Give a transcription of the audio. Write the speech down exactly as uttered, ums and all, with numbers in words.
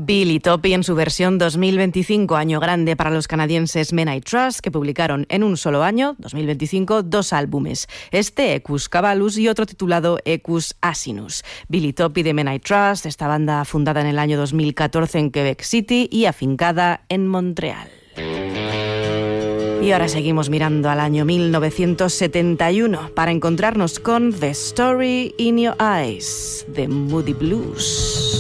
Billy Toppy en su versión dos mil veinticinco, año grande para los canadienses Men I Trust, que publicaron en un solo año, dos mil veinticinco, dos álbumes. Este, Equus Caballus, y otro titulado Equus Asinus. Billy Toppy de Men I Trust, esta banda fundada en el año dos mil catorce en Quebec City y afincada en Montreal. Y ahora seguimos mirando al año mil novecientos setenta y uno para encontrarnos con The Story in Your Eyes, de Moody Blues.